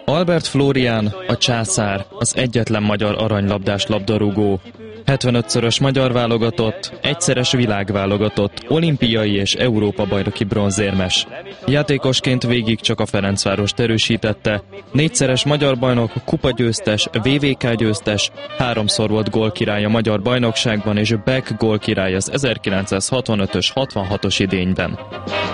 Albert Flórián, a császár, az egyetlen magyar aranylabdás labdarúgó. 75-szörös magyar válogatott, egyszeres világválogatott, olimpiai és Európa-bajnoki bronzérmes. Játékosként végig csak a Ferencvárost erősítette, 4-szeres magyar bajnok, kupagyőztes, VVK győztes, 3-szor volt gólkirály a magyar bajnokságban és back gólkirály az 1965-ös 66-os idényben.